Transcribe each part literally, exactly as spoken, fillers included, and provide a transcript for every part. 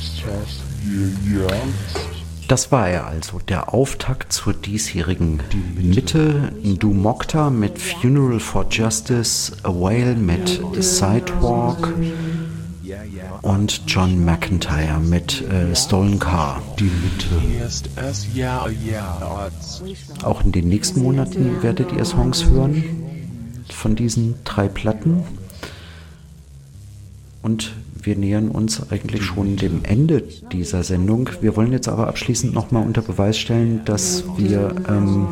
Das war er also, der Auftakt zur diesjährigen Mitte. Du Mokta mit Funeral for Justice, A Whale mit Sidewalk und John McIntyre mit äh, Stolen Car. Die Mitte. Auch in den nächsten Monaten werdet ihr Songs hören von diesen drei Platten. Und wir nähern uns eigentlich schon dem Ende dieser Sendung. Wir wollen jetzt aber abschließend nochmal unter Beweis stellen, dass wir... Ähm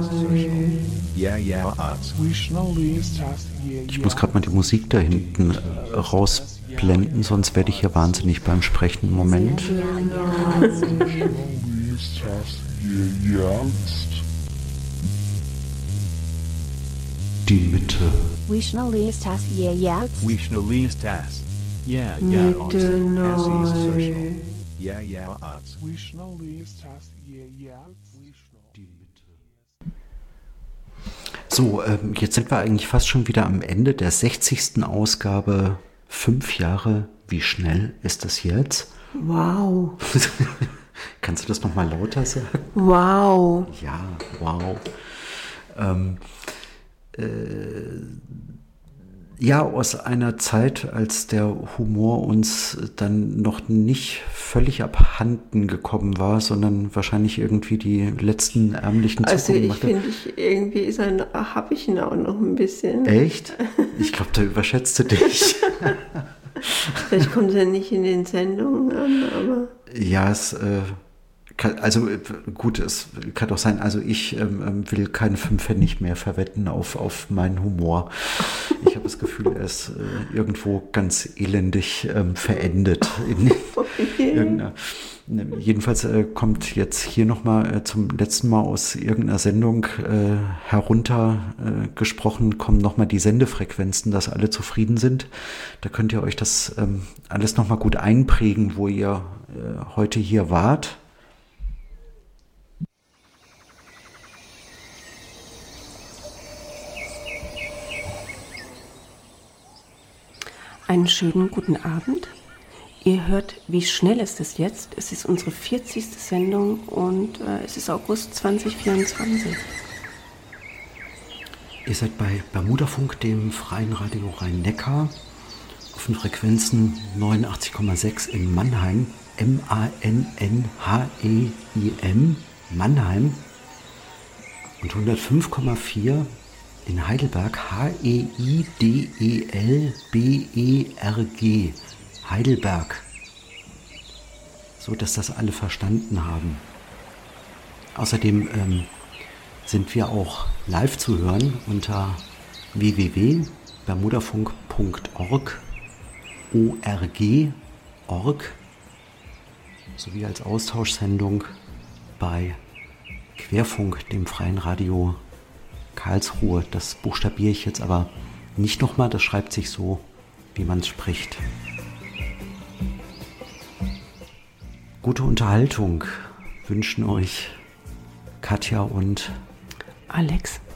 ich muss gerade mal die Musik da hinten rausblenden, sonst werde ich hier wahnsinnig beim Sprechen. Moment. Die Mitte. Yeah, yeah, Mitte neu. yeah, yeah, So, ähm, jetzt sind wir eigentlich fast schon wieder am Ende der sechzigsten Ausgabe. Fünf Jahre, wie schnell ist das jetzt? Wow. Kannst du das nochmal lauter sagen? Wow. Ja, wow. Ähm, äh, Ja, aus einer Zeit, als der Humor uns dann noch nicht völlig abhanden gekommen war, sondern wahrscheinlich irgendwie die letzten ärmlichen Also Zuckungen ich machte. finde, ich, irgendwie ist ein, habe ich ihn auch noch ein bisschen. Echt? Ich glaube, da überschätzte dich. Vielleicht kommt er nicht in den Sendungen an, aber... Ja, es... Äh, Also gut, es kann doch sein, also ich ähm, will keinen Fünfpfennig mehr verwetten auf, auf meinen Humor. Ich habe das Gefühl, er ist äh, irgendwo ganz elendig ähm, verendet. In irgendeiner, jedenfalls äh, kommt jetzt hier nochmal äh, zum letzten Mal aus irgendeiner Sendung äh, herunter äh, gesprochen, kommen nochmal die Sendefrequenzen, dass alle zufrieden sind. Da könnt ihr euch das ähm, alles nochmal gut einprägen, wo ihr äh, heute hier wart. Einen schönen guten Abend. Ihr hört, wie schnell ist es jetzt? Es ist unsere vierzigste Sendung und äh, es ist August zwanzig vierundzwanzig. Ihr seid bei Bermudafunk, dem freien Radio Rhein-Neckar, auf den Frequenzen neunundachtzig Komma sechs in Mannheim, M A N N H E I M, Mannheim, und hundertfünf Komma vier in Heidelberg, H E I D E L B E R G, Heidelberg. So, dass das alle verstanden haben. Außerdem ähm, sind wir auch live zu hören unter w w w punkt bermudafunk punkt org, O R G, org, sowie als Austauschsendung bei Querfunk, dem freien Radio Karlsruhe. Das buchstabiere ich jetzt aber nicht nochmal, das schreibt sich so, wie man es spricht. Gute Unterhaltung wünschen euch Katja und Alex.